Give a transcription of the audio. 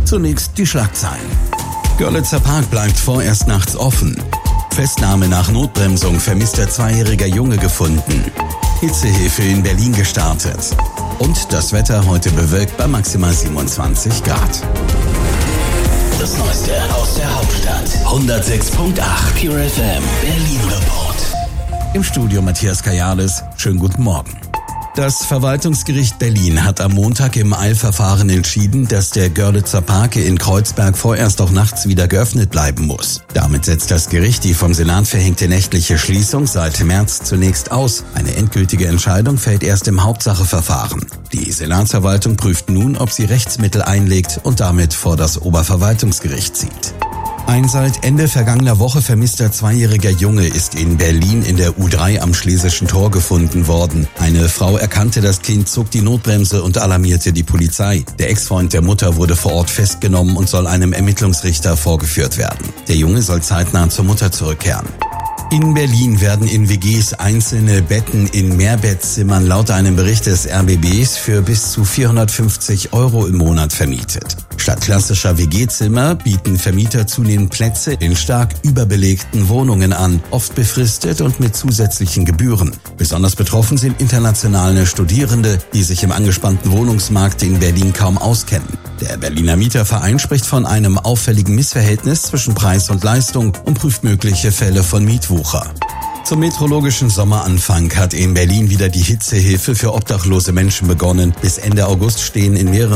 Zunächst die Schlagzeilen. Görlitzer Park bleibt vorerst nachts offen. Festnahme nach Notbremsung, vermisster 2-jähriger Junge gefunden. Hitzehilfe in Berlin gestartet. Und das Wetter heute bewölkt bei maximal 27 Grad. Das Neueste aus der Hauptstadt. 106.8 Pure FM Berlin Report. Im Studio Matthias Kajales. Schönen guten Morgen. Das Verwaltungsgericht Berlin hat am Montag im Eilverfahren entschieden, dass der Görlitzer Park in Kreuzberg vorerst auch nachts wieder geöffnet bleiben muss. Damit setzt das Gericht die vom Senat verhängte nächtliche Schließung seit März zunächst aus. Eine endgültige Entscheidung fällt erst im Hauptsacheverfahren. Die Senatsverwaltung prüft nun, ob sie Rechtsmittel einlegt und damit vor das Oberverwaltungsgericht zieht. Ein seit Ende vergangener Woche vermisster 2-jähriger Junge ist in Berlin in der U3 am Schlesischen Tor gefunden worden. Eine Frau erkannte das Kind, zog die Notbremse und alarmierte die Polizei. Der Ex-Freund der Mutter wurde vor Ort festgenommen und soll einem Ermittlungsrichter vorgeführt werden. Der Junge soll zeitnah zur Mutter zurückkehren. In Berlin werden in WGs einzelne Betten in Mehrbettzimmern laut einem Bericht des RBBs für bis zu 450 € im Monat vermietet. Statt klassischer WG-Zimmer bieten Vermieter zunehmend Plätze in stark überbelegten Wohnungen an, oft befristet und mit zusätzlichen Gebühren. Besonders betroffen sind internationale Studierende, die sich im angespannten Wohnungsmarkt in Berlin kaum auskennen. Der Berliner Mieterverein spricht von einem auffälligen Missverhältnis zwischen Preis und Leistung und prüft mögliche Fälle von Mietwucher. Zum meteorologischen Sommeranfang hat in Berlin wieder die Hitzehilfe für obdachlose Menschen begonnen. Bis Ende August stehen in mehreren